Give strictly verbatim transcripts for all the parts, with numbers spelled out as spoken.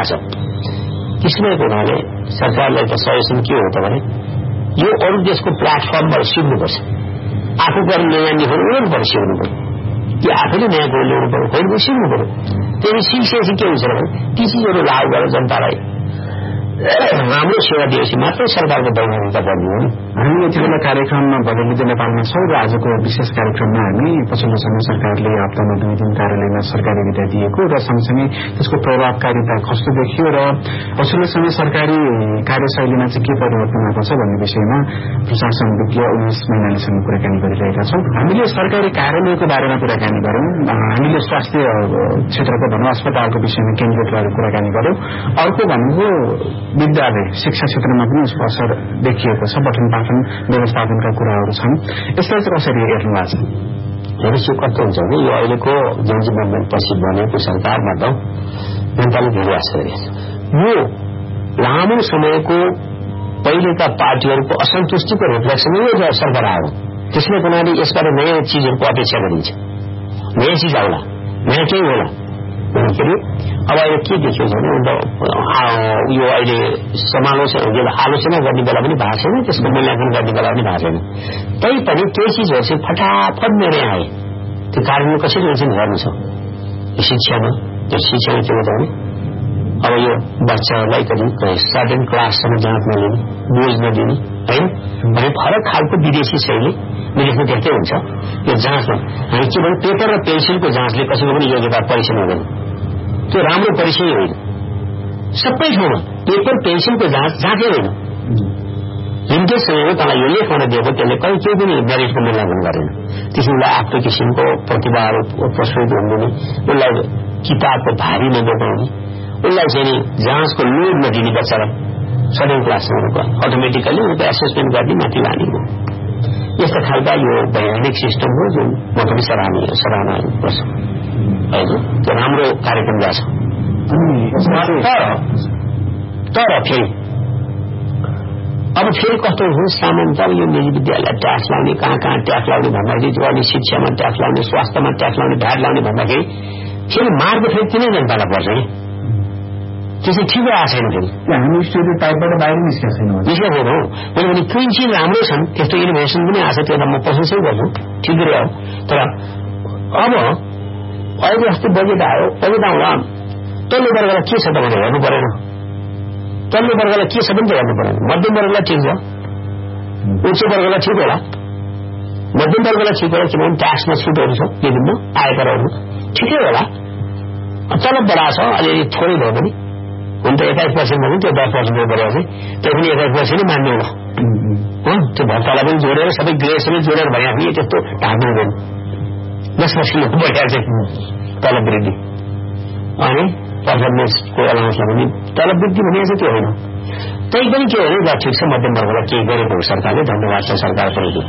छ। त्यसमै हुनाले सरकारलाई त सजेसन के हो त भने यो अरू देशको प्लेटफर्मबाट सिक्नुपर्छ। आफू गर्न नयाँ निकाल्नु उनीहरूबाट सिक्नु पर्यो कि आफूले नयाँ कुरो ल्याउनु पर्यो होइन सिक्नु पर्यो। त्यही सिक्सेपछि के हुन्छ भने ती चिजहरू लागू गरेर जनतालाई राम्रो सेवा दिएपछि मात्रै सरकारको वैधानिकता बढ्ने हो नि। हामी यति बेला कार्यक्रममा बदलिँदै नेपालमा छौँ र आजको विशेष कार्यक्रममा हामी पछिल्लो समय सरकारले हप्तामा दुई दिन कार्यालयमा सरकारी विदा दिएको र सँगसँगै त्यसको प्रभावकारिता कस्तो देखियो र पछिल्लो समय सरकारी कार्यशैलीमा चाहिँ के परिवर्तन आएको छ भन्ने विषयमा प्रशासन विज्ञ उमेश मैनालीसँग कुराकानी गरिरहेका छौँ। हामीले सरकारी कार्यालयको बारेमा कुराकानी गऱ्यौँ, हामीले स्वास्थ्य क्षेत्रको भनौँ अस्पतालको विषयमा केन्द्रित गरेर कुराकानी गऱ्यौँ। अर्को भनेको विद्यालय शिक्षा क्षेत्रमा पनि यसको असर देखिएको छ, पठन पाठन व्यवस्थापनका कुराहरू छन्। यसलाई चाहिँ कसरी हेर्नु भएको छ? हेर्नुहोस् यो कस्तो हुन्छ भने यो अहिलेको जनजी मुभमेन्ट पछि बनेको सरकारमा त जनताले धेरै आशा गरेको छ। यो लामो समयको पहिलेका पार्टीहरूको असन्तुष्टिको रिफ्लेक्सन यो सरकार आयो। त्यसले हुनाले यसबाट नयाँ चिजहरूको अपेक्षा गरिन्छ, नयाँ चिज आउला, नयाँ केही होला। अब अहिले के देखियो भने यो अहिले समालोचना आलोचना गर्ने बेला पनि भएको छैन, त्यसको मूल्याङ्कन गर्ने बेला पनि भएको छैन। तैपनि केही चिजहरू चाहिँ फटाफट निर्णय आए, त्यो कार्यान्वयन कसरी हुन्छ गर्नु छ। यो शिक्षामा त्यो शिक्षामा के हुन्छ भने अब यो बच्चाहरूलाई कति सर्टेन क्लाससम्म जाँच नलिने, बोझ नदिने होइन भने फरक खालको विदेशी शैली विदेशमा त्यस्तै हुन्छ। यो जाँचमा हामी के भन्यो पेपर र पेन्सिलको जाँचले कसैको पनि योग्यता परीक्षण हुँदैन, त्यो राम्रो परीक्षण होइन। सबै ठाउँमा पेपर पेन्सिलको जाँच जाँचै होइन। जुन समयमा तँलाई यो लेखाउन दिएको त्यसले कहीँ केही पनि मेरिटको मूल्याङ्कन गरेन। त्यसमा उसलाई आफ्नो किसिमको प्रतिभाहरू प्रस्तुत हुँदैन, उसलाई किताबको भारी नदेखाउने, उसलाई चाहिँ जाँचको लोड नदिने बच्चालाई सर्टेन क्लाससम्मको अटोमेटिकली उनको एसेसमेन्ट गर्ने माथि लाने हो। यस्ता खालका यो वैधानिक सिस्टम हो जुन म पनि सराहनीय सराहना गर्छ होइन। त्यो राम्रो कार्यक्रम गर्छ। तर फेरि अब फेरि कस्तो हुन्छ सामान्यतः यो निजी विद्यालय ट्याक्स लाउने, कहाँ कहाँ ट्याक्स लाउने भन्दाखेरि अनि शिक्षामा ट्याक्स लाउने, स्वास्थ्यमा ट्याक्स लाउने, भ्याट लाउने भन्दाखेरि फेरि मार्ग फेरि तिनै जनतालाई पर्छ नि। त्यो चाहिँ ठिक आएको छैन। फेरि हामी स्टुडियो टाइपबाट बाहिर निस्केको छैन निस्केको छैन हो। मैले भने कुन चिज राम्रो छन् त्यस्तो इनोभेसन पनि आएको छ, त्यो त म प्रशंसै गर्छु, ठिकै हो। तर अब अहिले जस्तो बजेट आयो, बजेट आउँदा तल्लो वर्गलाई के छ त भनेर हेर्नु परेन, तल्लो वर्गलाई के छ पनि त हेर्नु परेन। मध्यम वर्गलाई ठिक छ, उच्च वर्गलाई ठिक होला, मध्यम वर्गलाई ठिक होला किनभने ट्याक्समा छुटहरू छ विभिन्न आयकरहरू ठिकै होला। तलब बढाएको छ अलिअलि थोरै भयो पनि, हुन त एक्काइस पर्सेन्ट भयो त्यो दस पर्सेन्ट बढाएको चाहिँ त्यो पनि एक्काइस पर्सेन्ट मान्ने होला हो। त्यो भत्तालाई पनि जोडेर सबै ग्रेड सबै जोडेर भए पनि त्यस्तो ढाक्नु हुँदैन। दस पर्सेन्ट बढाएको चाहिँ तलब वृद्धि अनि पर्फर्मेन्सको अलाउन्समा पनि तलब वृद्धि भनेको चाहिँ त्यो होइन। तै पनि के भने ल ठिक छ मध्यम वर्गलाई केही गरेको हो सरकारले, धन्यवाद छ सरकारप्रति।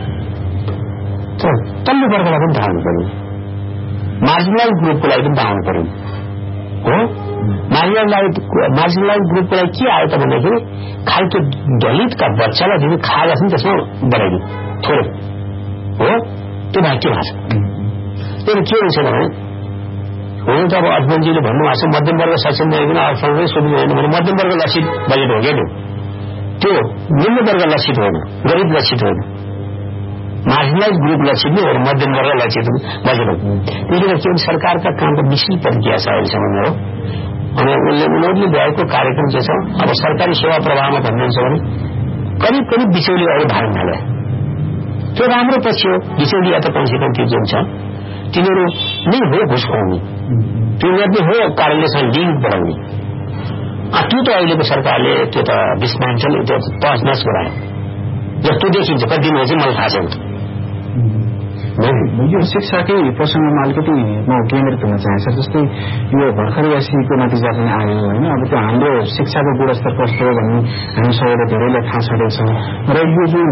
तर तल्लो वर्गलाई पनि थाहा हुनु पर्यो, मार्जिनलाइज ग्रुपको लागि पनि थाहा हुनु पर्यो हो। मार्जिनलाइज मार्जिनलाइज ग्रुपको लागि के आयो त भन्दाखेरि खालि त्यो दलितका बच्चालाई जुन खाजा छ नि त्यसमा बढाइदियो थोरै हो। त्यो भाग के भएको छ त्यसले के हुन्छ भने हुन त अब अध्ययनजीले भन्नुभएको छ मध्यम वर्ग सक्षम नआइकन अर्थव्यवस्था सोध्नु होइन भने मध्यम वर्ग लक्षित बजेट हो क्या त्यो निम्न वर्ग लक्षित होइन, गरिब लक्षित होइन, मार्जिनलाइज ग्रुप लक्षित नै हो, मध्यम वर्ग लक्षित बजेट हो। त्यसले गर्दा के सरकारका कामको मिश्रित प्रक्रिया छ अहिलेसम्म हो। अनि उसले उनीहरूले ल्याएको कार्यक्रम के छ अब सरकारी सेवा प्रवाहमा भन्नुहुन्छ भने करिब करिब बिचौलियाहरू भाग्न थाले। त्यो राम्रो पछि हो, बिचौलिया त कमसेकम त्यो जुन छ तिनीहरू नै हो घुस खुवाउने, तिनीहरू नै हो कार्यालयसँग लिङ्क बढाउने। त्यो त अहिलेको सरकारले त्यो त डिसमेन्टल त्यो तहस गरायो जस्तो देखिन्छ। कति दिन चाहिँ मलाई थाहा छैन। यो शिक्षाकै प्रसङ्गमा अलिकति म केन्द्रित हुन चाहन्छु। जस्तै यो भर्खरै एससीको नतिजा पनि आयो होइन। अब त्यो हाम्रो शिक्षाको गुणस्तर कस्तो हो भन्ने हामी सबैलाई धेरैलाई थाहा छँदैछ र यो